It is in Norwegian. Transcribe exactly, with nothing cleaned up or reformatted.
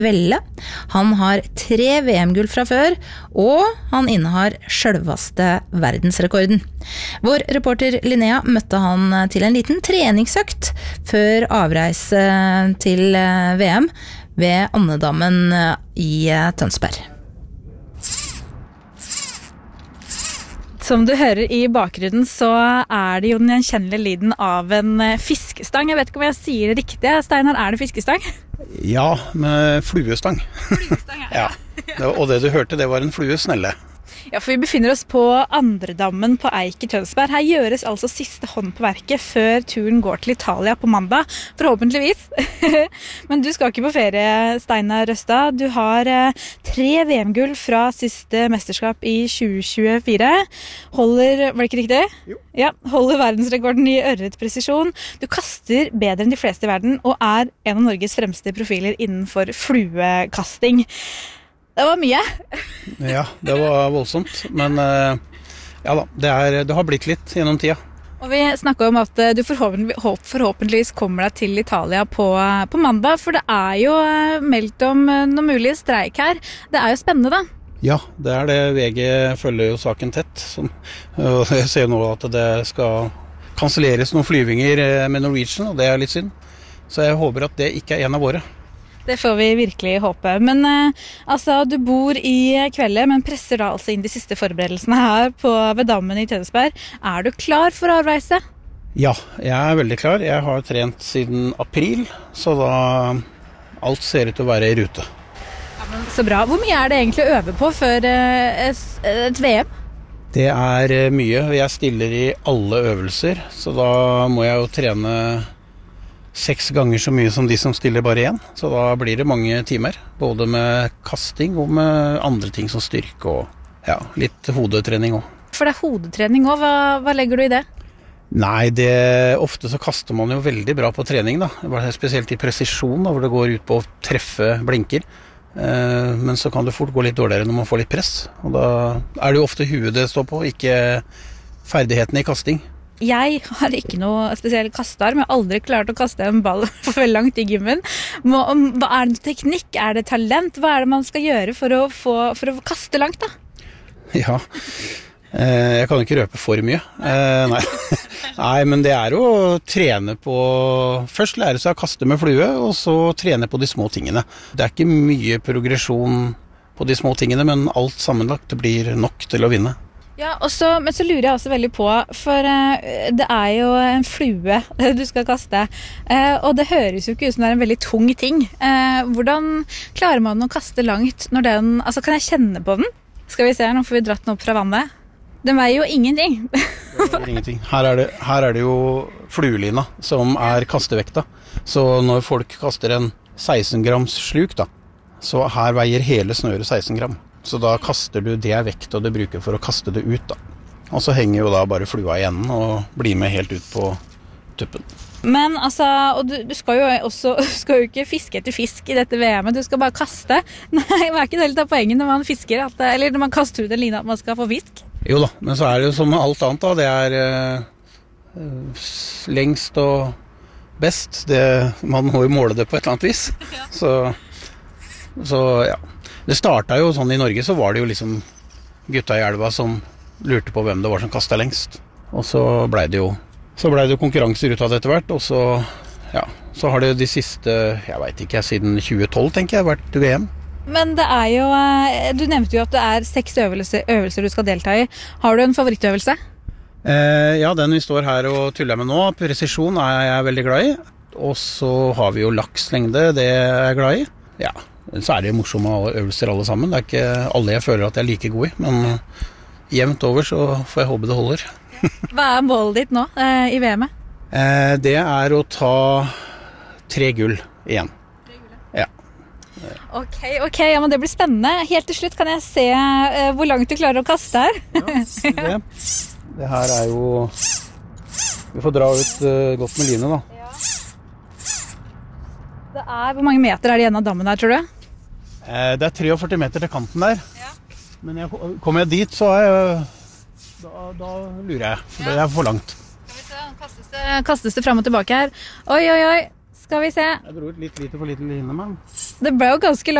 Velle. Han har tre V M-gull fra før, og han innehar selveste verdensrekorden. Vår reporter Linnea møtte han til en liten treningsøkt før avreise til V M ved Andedammen i Tønsberg. Som du hører i bakgrunnen, så er det jo den gjenkjennelige lyden av en fiskestang. Jeg vet ikke om jeg sier det riktig. Steinar, er det fiskestang? Ja, med fluestang. Fluestang, ja. Ja. Og det du hørte, det var en fluesnelle. Ja, for vi befinner oss på Andredammen på Eik i Tønsberg. Her gjøres altså siste hånd på verket før turen går til Italia på mandag, forhåpentligvis. Men du skal ikke på ferie, Steinar Røstad. Du har eh, tre V M-gull fra siste mesterskap i tjue tjuefire. Holder, var det ikke riktig? Jo. Ja, holder verdensrekorden i ørretpresisjon. Du kaster bedre enn de fleste i verden, og er en av Norges fremste profiler innenfor fluekasting. Det var mye. Ja, det var voldsomt, men ja da, det, er, det har blitt litt gjennom tida. Og vi snakket om at du forhåpentlig, forhåpentligvis kommer deg til Italia på, på mandag, for det er jo meldt om noe mulig streik her. Det er jo spennende da. Ja, det er det. V G følger jo saken tett. Som, og jeg ser nå at det skal kanselleres noen flyvinger med Norwegian, og det er litt synd. Så jeg håper at det ikke er en av våre. Det får vi virkelig håpe. Men eh, altså, du bor i Kvelde, men presser da altså inn de siste forberedelsene her på ved Dammen i Tønsberg. Er du klar for avreise? Ja, jeg er veldig klar. Jeg har trent siden april, så da alt ser ut til å være i rute. Ja, men så bra. Hvor mye er det egentlig å øve på før eh, et V M? Det er mye. Jeg stiller i alle øvelser, så da må jeg jo trene seks ganger så mye som de som stiller bare én, så da blir det mange timer, både med kasting og med andre ting som styrke og ja, litt hodetrening også. For det er hodetrening også, hva, hva legger du i det? Nei, det, ofte så kaster man jo veldig bra på trening da, spesielt i presisjon da, hvor det går ut på å treffe blinker, eh, men så kan det fort gå litt dårligere når man får litt press, og da er det jo ofte huet det står på, ikke ferdighetene i kasting. Jeg har ikke noe spesiell kastarm. Jeg har aldri klart å kaste en ball for langt i gymmen. Må, hva er det teknikk? Er det talent? Hva er det man skal gjøre for å, få, for å kaste langt da? Ja, eh, jeg kan ikke røpe for mye. Eh, nei. nei, men det er å trene på, først lære seg å kaste med flue, og så trene på de små tingene. Det er ikke mye progresjon på de små tingene, men alt sammenlagt blir nok til å vinne. Ja, og så, men så lurer jeg også veldig på, for uh, det er jo en flue du skal kaste, uh, og det høres jo ikke ut som det er en veldig tung ting. Uh, hvordan klarer man å kaste langt når den, altså kan jeg kjenne på den? Skal vi se her, nå får vi dratt den opp fra vannet. Den veier jo ingenting. Det veier ingenting. Her er det, her er det jo fluelina som er kastevekta, så når folk kaster en seksten grams sluk da, så her veier hele snøret seksten gram. Så da kaster du det vekt og du bruker for å kaste det ut da. Og så henger jo da bare flua i enden og blir med helt ut på tuppen. Men altså, og du, du skal jo også skal jo ikke fiske etter fisk i dette V M-et, du skal bare kaste. Nei, det er ikke det litt av poenget når man fisker, at, eller når man kaster ut en line at man skal få fisk? Jo da, men så er det jo som med alt annet da, det er øh, lengst og best. Det, man må jo måle det på et eller annet vis. Ja. Så, så ja. Det startet jo sånn i Norge, så var det jo liksom gutta i elva som lurte på hvem det var som kastet lengst. Og så ble det jo, så ble det jo konkurranser ut av det etter hvert, og så, ja, så har det jo de siste, jeg vet ikke, siden tjue tolv tenker jeg, vært V M. Men det er jo, du nevnte jo at det er seks øvelser, øvelser du skal delta i. Har du en favorittøvelse? Eh, ja, den vi står her og tuller med nå, presisjon er jeg veldig glad i. Og så har vi jo lakslengde, det er jeg glad i. Ja. Så er det jo morsomme øvelser alle sammen. Det er ikke alle jeg føler at jeg er like god i, men jevnt over så får jeg håpe det holder. Hva er målet ditt nå eh, i V M-et? Eh, det er å ta tre gull igjen. Tre gull, ja. Ok, ok, ja, men det blir spennende. Helt til slutt kan jeg se eh, hvor langt du klarer å kaste her. Ja, det. Det her er jo, vi får dra ut uh, godt med line da. Ja. Det er, hvor mange meter er det igjen av dammen der, tror du? Eh, det er treogførti meter til kanten der. Ja. Men jeg, kommer jeg dit, så er jeg, da, da lurer jeg, for ja. Det er for langt. Skal vi se, kastes det, kastes det frem og tilbake her. Oi, oi, oi, skal vi se. Jeg dro ut litt lite for lite line, men... Det ble jo ganske